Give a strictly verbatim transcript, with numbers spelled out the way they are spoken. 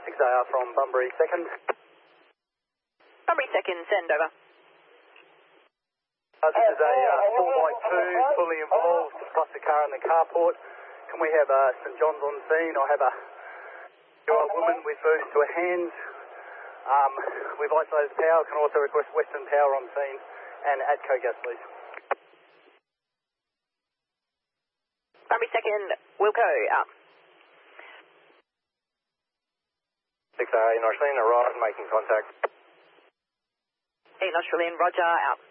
six A R from Bunbury second. Bunbury second, send over. Uh, this is a uh, four by two, fully involved, plus the car in the carport. Can we have uh, St John's on scene? I have a year-old woman with wounds to her hands. Um, we've isolated the power. Can also request Western Power on scene and ATCO gas, please. Bunbury second, Wilco, out. six A R in Australian, arrived, making contact. In Australian, Roger, out.